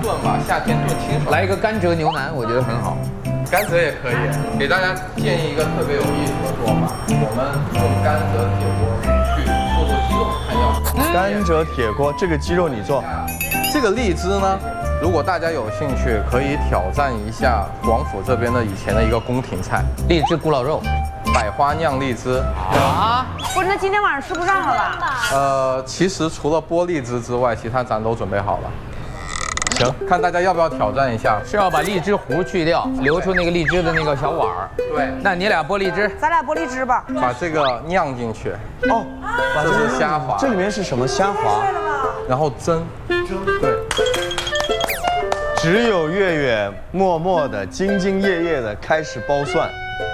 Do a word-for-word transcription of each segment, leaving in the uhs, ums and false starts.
炖吧，夏天炖清爽。 来一个甘蔗牛腩，我觉得很好。 甘蔗也可以。给大家建议一个特别有意思的做法，我们用甘蔗铁锅去做做鸡肉看药。 甘蔗铁锅，这个鸡肉你做。 这个荔枝呢？ 如果大家有兴趣，可以挑战一下广府这边的以前的一个宫廷菜—— 荔枝咕老肉， 百花酿荔枝啊！ 不是，那今天晚上吃不上了吧？ 呃，其实除了剥荔枝之外，其他咱都准备好了。行，看大家要不要挑战一下？ 是要把荔枝核去掉，留出那个荔枝的那个小碗儿。 对， 那你俩剥荔枝， 咱俩剥荔枝吧。 把这个酿进去。 哦， 这是虾滑， 这里面是什么虾滑？ 然后蒸，蒸，对。 只有月月默默的、兢兢业业的开始剥蒜，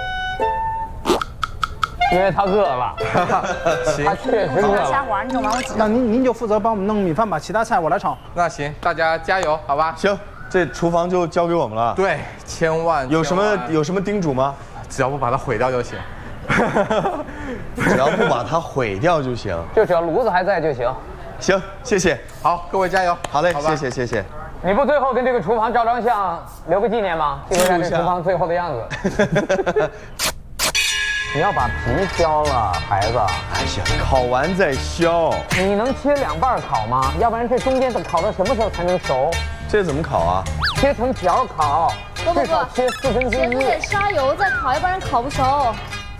因为他饿了。 行， 他确实饿了。 虾滑，你整完我挤。 那您您就负责帮我们弄米饭吧，其他菜我来炒。 那行，大家加油，好吧？ 行，这厨房就交给我们了。 对，千万有什么有什么叮嘱吗？ 只要不把它毁掉就行。 只要不把它毁掉就行。 就只要炉子还在就行。 行，谢谢。 好，各位加油。 好嘞，谢谢谢谢。 你不最后跟这个厨房照张相，留个纪念吗？记录下这厨房最后的样子。你要把皮削了，孩子。 哎呀，烤完再削。 你能切两半烤吗？要不然这中间得烤到什么时候才能熟？ 这怎么烤啊？ 切成条烤， 不不至少不， 切四分之茄子一。 得刷油再烤，要不然烤不熟。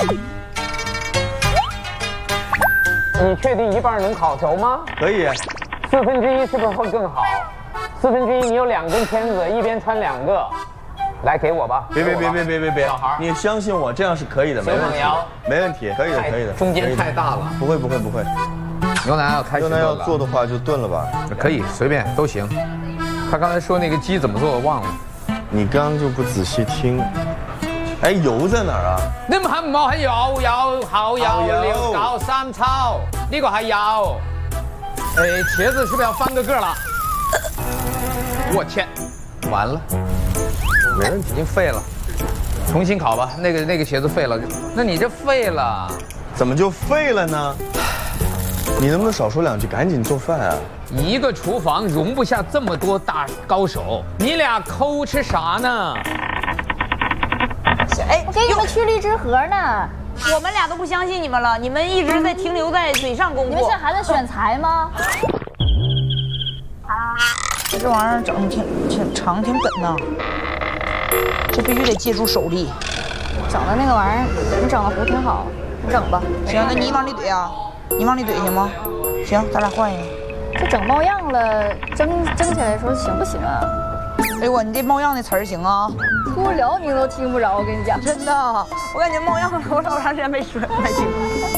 你确定一半能烤熟吗？ 可以。 四分之一是不是会更好？ 四分之一，你有两根签子，一边穿两个，来给我吧。 别别别别别别别， 小孩， 你相信我，这样是可以的，没问题，没问题，可以的可以的。 中间太大了， 不会不会不会。 牛腩要开始牛腩要做的话就炖了吧， 可以随便都行。他刚才说那个鸡怎么做我忘了， 你刚刚就不仔细听。哎，油在哪儿啊？ 你們係唔好係油油後油料搞三炒，呢個係油。哎，茄子是不是要翻个个了？ 我天，完了， 没问题， 已经废了，重新烤吧。那个那个茄子废了，那你这废了， 怎么就废了呢？你能不能少说两句，赶紧做饭啊！ 一个厨房容不下这么多大高手，你俩抠吃啥呢？ 哎，我给你们去荔枝核呢。 我们俩都不相信你们了，你们一直在停留在嘴上功夫。 你们现在还在选材吗？ 这玩意儿整挺挺长挺梗呐，这必须得借助手力。 整的那个玩意儿，你整的不挺好？你整吧。 行，那你往里怼啊，你往里怼行吗？行，咱俩换一个。 这整冒样了，蒸蒸起来的时候行不行啊？ 哎呦我，你这冒样的词儿行啊？ 出辽宁都听不着，我跟你讲。 真的，我感觉冒样了，我老长时间没说没听。